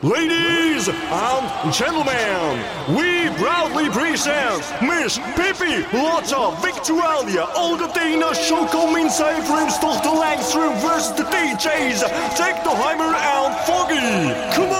Ladies and gentlemen, we proudly present Miss Pippi Lotta Victualia Olga-Dana Schokominzai Vrumstochter Langstrom versus the DJs Jack the Heimer and Foggy. Come